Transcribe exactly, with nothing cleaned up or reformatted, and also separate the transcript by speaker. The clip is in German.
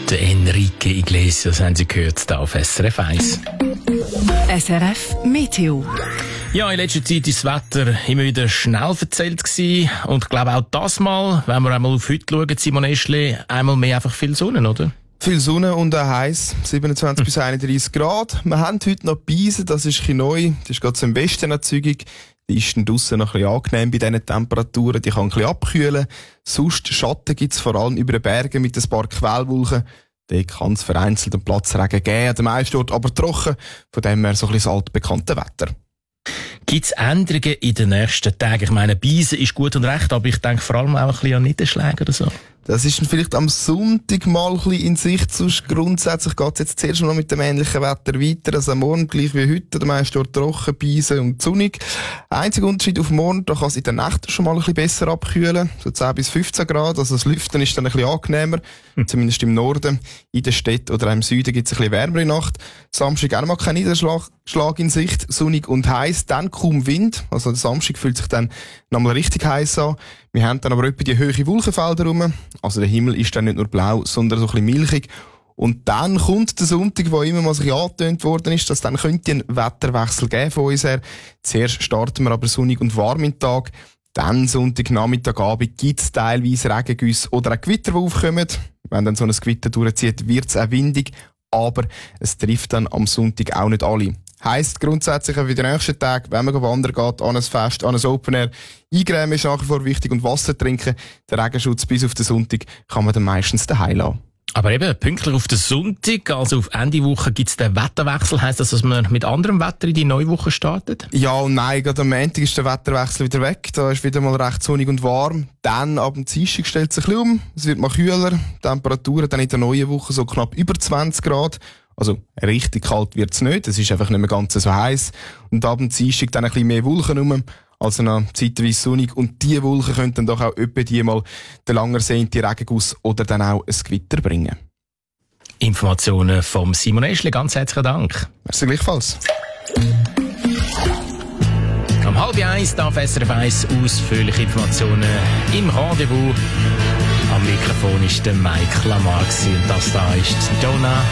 Speaker 1: Der Enrique Iglesias haben Sie gehört, hier auf S R F eins.
Speaker 2: S R F Meteo.
Speaker 1: Ja, in letzter Zeit ist das Wetter immer wieder schnell verzählt gewesen. Und ich glaube auch das Mal, wenn wir einmal auf heute schauen, Simon Eschli, einmal mehr einfach viel Sonne, oder?
Speaker 3: Viel Sonne und auch heiß, siebenundzwanzig bis einunddreissig Grad. Wir haben heute noch Beise, das ist ein bisschen neu. Das ist gerade so im Westen eine Zügung. Die ist dann draussen noch ein bisschen angenehm bei diesen Temperaturen. Die kann ein bisschen abkühlen. Sonst Schatten gibt's vor allem über den Bergen mit ein paar Quellwolken. Da kann es vereinzelt einen Platzregen geben, an den meisten Orten aber trocken. Von dem her so ein bisschen das altbekannte Wetter.
Speaker 1: Gibt es Änderungen in den nächsten Tagen? Ich meine, Beisen ist gut und recht, aber ich denke vor allem auch ein bisschen an Niederschläge oder so.
Speaker 3: Das ist dann vielleicht am Sonntag mal ein bisschen in Sicht. Sonst grundsätzlich geht es jetzt zuerst mal mit dem ähnlichen Wetter weiter. Also am Morgen gleich wie heute, der meiste Ort trocken, Beisen und sonnig. Einziger Unterschied auf morgen, da kann es in der Nacht schon mal ein bisschen besser abkühlen. So zehn bis fünfzehn Grad. Also das Lüften ist dann ein bisschen angenehmer. Hm. Zumindest im Norden. In der Stadt oder auch im Süden gibt es ein bisschen wärmere Nacht. Samstag auch mal kein Niederschlag Schlag in Sicht. Sonnig und heiß. Dann kaum Wind. Also der Samstag fühlt sich dann nochmal richtig heiß an. Wir haben dann aber etwa die hohen Wolkenfelder rum. Also der Himmel ist dann nicht nur blau, sondern so ein bisschen milchig. Und dann kommt der Sonntag, wo immer mal sich angetönt worden ist, dass dann könnte ein Wetterwechsel geben von uns her. Zuerst starten wir aber sonnig und warm im Tag. Dann Sonntagnachmittag, Abend gibt es teilweise Regengüsse oder auch Gewitter, die aufkommen. Wenn dann so ein Gewitter durchzieht, wird es auch windig. Aber es trifft dann am Sonntag auch nicht alle. Heisst grundsätzlich auch für den nächsten Tag, wenn man wandern geht, an ein Fest, an ein Open Air, eingrämen ist nach wie vor wichtig und Wasser trinken. Der Regenschutz bis auf den Sonntag kann man dann meistens daheim lassen.
Speaker 1: Aber eben, pünktlich auf den Sonntag, also auf Ende Woche, gibt es den Wetterwechsel. Heisst das, dass man mit anderem Wetter in die neue Woche startet?
Speaker 3: Ja und nein, gerade am Montag ist der Wetterwechsel wieder weg. Da ist wieder mal recht sonnig und warm. Dann ab dem Dienstag stellt sich ein bisschen um. Es wird mal kühler. Temperaturen dann in der neuen Woche so knapp über zwanzig Grad. Also richtig kalt wird's nicht, es ist einfach nicht mehr ganz so heiß. Und ab dem Dienstag dann ein bisschen mehr Wolken rum, also noch zeitweise sonnig. Und diese Wolken können dann doch auch etwa die mal den lang ersehnten Regenguss oder dann auch ein Gewitter bringen.
Speaker 1: Informationen vom Simon Eschli, ganz herzlichen Dank.
Speaker 3: Merci gleichfalls.
Speaker 1: Am halb eins darf S R F eins ausführliche Informationen im Rendezvous. Am Mikrofon ist der Mike Lamar und das da ist Donna